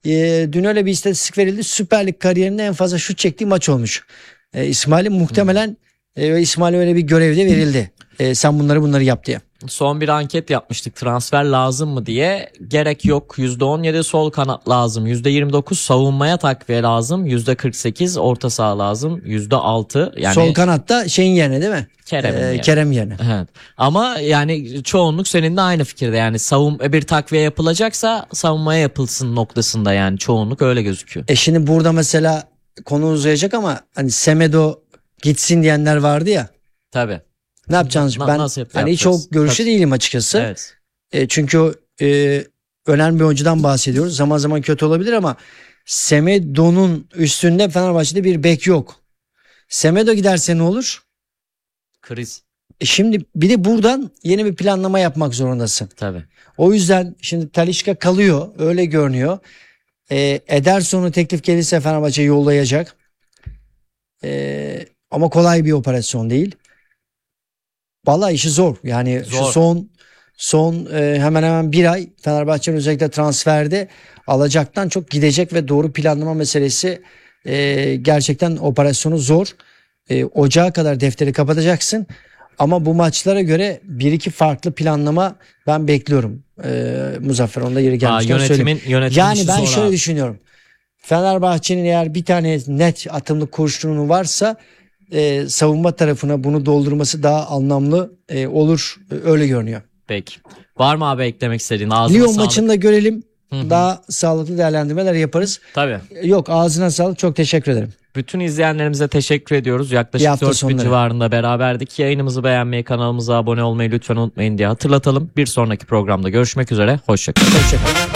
dün öyle bir istatistik verildi. Süper Lig kariyerinde en fazla şut çektiği maç olmuş. İsmail'in muhtemelen İsmail öyle bir görevde verildi. Sen bunları yap diye. Son bir anket yapmıştık, transfer lazım mı diye. Gerek yok. %17 sol kanat lazım. %29 savunmaya takviye lazım. %48 orta saha lazım. %6 yani sol kanatta şeyin yerine değil mi? Kerem yerine. Evet. Ama yani çoğunluk seninle aynı fikirde. Yani bir takviye yapılacaksa savunmaya yapılsın noktasında, yani çoğunluk öyle gözüküyor. Şimdi burada mesela konu uzayacak ama hani Semedo gitsin diyenler vardı ya. Tabii. Ne yapacağınız? Ben hani hiç o görüşte değilim açıkçası. Evet. Çünkü önemli bir oyuncudan bahsediyoruz. Zaman zaman kötü olabilir ama Semedo'nun üstünde Fenerbahçe'de bir bek yok. Semedo giderse ne olur? Kriz. Şimdi bir de buradan yeni bir planlama yapmak zorundasın. Tabii. O yüzden şimdi Talisca kalıyor. Öyle görünüyor. Ederson'u teklif gelirse Fenerbahçe yollayacak. Ama kolay bir operasyon değil. Vallahi işi zor. Yani zor. Şu son hemen hemen bir ay Fenerbahçe'nin özellikle transferde alacaktan çok gidecek ve doğru planlama meselesi gerçekten operasyonu zor. Ocağa kadar defteri kapatacaksın. Ama bu maçlara göre bir iki farklı planlama ben bekliyorum. Muzaffer, onda yeri gelmişken söyleyeyim. Yani ben şöyle düşünüyorum. Fenerbahçe'nin eğer bir tane net atımlı kurşunu varsa savunma tarafına bunu doldurması daha anlamlı olur. Öyle görünüyor. Peki. Var mı abi eklemek istediğin? Lyon maçını da görelim. Daha sağlıklı değerlendirmeler yaparız. Tabii. Yok, ağzına sağlık. Çok teşekkür ederim. Bütün izleyenlerimize teşekkür ediyoruz. Yaklaşık 4 civarında beraberdik. Yayınımızı beğenmeyi, kanalımıza abone olmayı lütfen unutmayın diye hatırlatalım. Bir sonraki programda görüşmek üzere. Hoşçakalın.